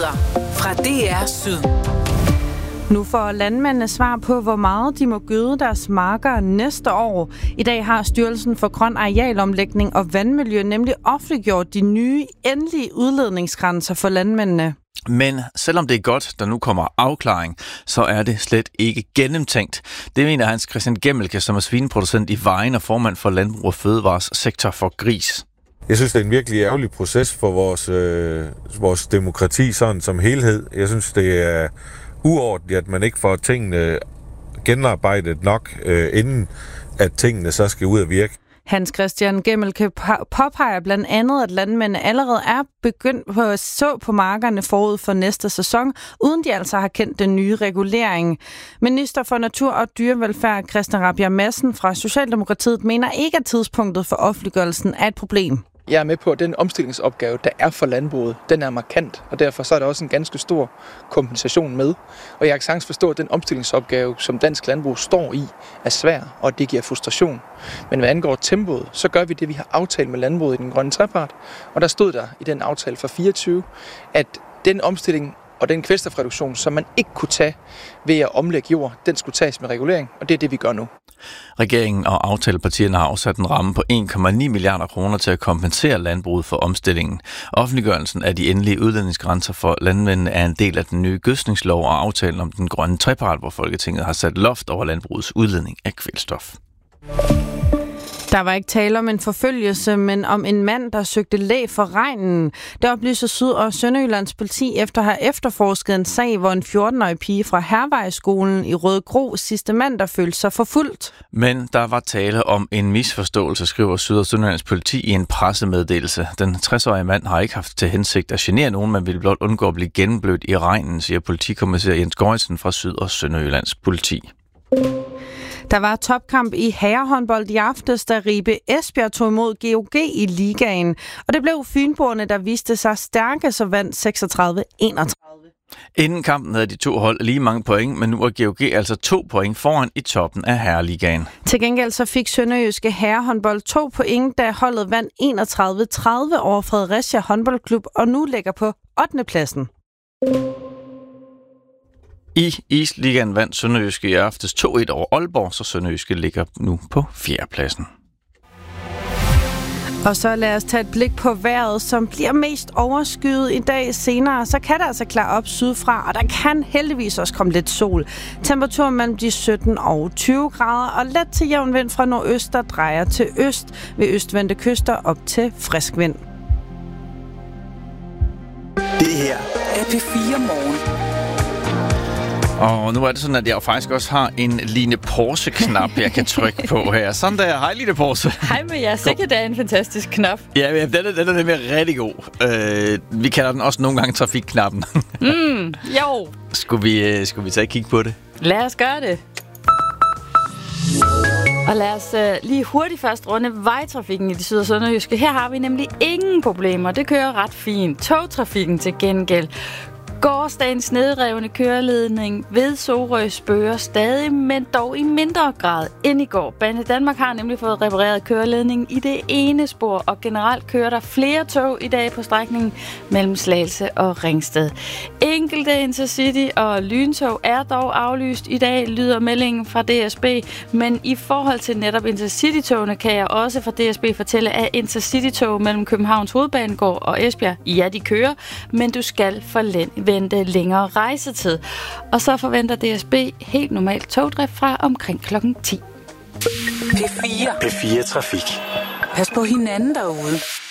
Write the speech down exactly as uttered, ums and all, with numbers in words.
Nyheder fra D R Syd. Nu får landmændene svar på, hvor meget de må gøde deres marker næste år. I dag har Styrelsen for Grøn Arealomlægning og Vandmiljø nemlig offentliggjort de nye endelige udledningsgrænser for landmændene. Men selvom det er godt, der nu kommer afklaring, så er det slet ikke gennemtænkt. Det mener Hans Christian Gemmelke, som er svineproducent i Vejen og formand for Landbrug og Fødevares sektor for gris. Jeg synes, det er en virkelig ærgerlig proces for vores, øh, vores demokrati sådan som helhed. Jeg synes, det er uordentligt, at man ikke får tingene genarbejdet nok, øh, inden at tingene så skal ud at virke. Hans Christian Gemmelke påpeger blandt andet, at landmændene allerede er begyndt på at så på markerne forud for næste sæson, uden de altså har kendt den nye regulering. Minister for Natur og Dyrevelfærd Christian Rabjerg Madsen fra Socialdemokratiet mener ikke, at tidspunktet for offentliggørelsen er et problem. Jeg er med på, at den omstillingsopgave, der er for landbruget, den er markant, og derfor så er der også en ganske stor kompensation med. Og jeg kan sagtens forstå, at den omstillingsopgave, som dansk landbrug står i, er svær, og det giver frustration. Men hvad angår tempoet, så gør vi det, vi har aftalt med landbruget i den grønne trepart. Og der stod der i den aftale for fireogtyve, at den omstilling og den kvælstofreduktion, som man ikke kunne tage ved at omlægge jord, den skulle tages med regulering, og det er det, vi gør nu. Regeringen og aftalepartierne har afsat en ramme på en komma ni milliarder kroner til at kompensere landbruget for omstillingen. Offentliggørelsen af de endelige udledningsgrænser for landmændene er en del af den nye gødskningslov og aftalen om den grønne trepart, hvor Folketinget har sat loft over landbrugets udledning af kvælstof. Der var ikke tale om en forfølgelse, men om en mand, der søgte læ for regnen. Det oplyser Syd- og Sønderjyllands politi efter at have efterforsket en sag, hvor en fjorten-årig pige fra Hervejskolen i Rødegro sidste mandag følte sig forfulgt. Men der var tale om en misforståelse, skriver Syd- og Sønderjyllands politi i en pressemeddelelse. Den tres-årige mand har ikke haft til hensigt at genere nogen, men ville blot undgå at blive gennemblødt i regnen, siger politikommissær Jens Gøjsen fra Syd- og Sønderjyllands politi. Der var topkamp i herrehåndbold i aftes, da Ribe Esbjerg tog imod G O G i ligaen. Og det blev fynboerne, der viste sig stærke, så vandt seksogtredive enogtredive. Inden kampen havde de to hold lige mange point, men nu er G O G altså to point foran i toppen af herreligaen. Til gengæld så fik Sønderjyske herrehåndbold to point, da holdet vandt enogtredive tredive over Fredericia håndboldklub, og nu ligger på ottende pladsen. I Isligaen vandt Sønderjyske i aftes to et over Aalborg, så Sønderjyske ligger nu på fjerdepladsen. Og så lad os tage et blik på vejret, som bliver mest overskyet i dag. Senere så kan der altså klare op sydfra, og der kan heldigvis også komme lidt sol. Temperaturen mellem de sytten og tyve grader, og let til jævn vind fra nordøst, der drejer til øst. Ved østvendte kyster op til frisk vind. Det her er P fire Morgen. Og nu er det sådan, at jeg faktisk også har en Line Porsche-knap, jeg kan trykke på her. Sådan der. Hej, Line Porsche. Hej med jer. Sikkert er en fantastisk knap. Ja, den er, den er nemlig rigtig god. Øh, vi kalder den også nogle gange trafikknappen. Mm, jo. Skulle vi, uh, skulle vi tage et kig på det? Lad os gøre det. Og lad os uh, lige hurtigt først runde vejtrafikken i de syd- og sønderjyske. Her har vi nemlig ingen problemer. Det kører ret fint. Togtrafikken til gengæld. Gårsdagens nedrevne køreledning ved Sorø spøger stadig, men dog i mindre grad end i går. Banedanmark har nemlig fået repareret køreledningen i det ene spor, og generelt kører der flere tog i dag på strækningen mellem Slagelse og Ringsted. Enkelte Intercity og lyntog er dog aflyst i dag, lyder meldingen fra D S B, men i forhold til netop Intercity-togene kan jeg også fra D S B fortælle, at Intercity-tog mellem Københavns Hovedbanegård og Esbjerg, ja, de kører, men du skal forvente længere rejsetid. Og så forventer D S B helt normalt togdrift fra omkring klokken ti. P fire. P fire Trafik. Pas på hinanden derude.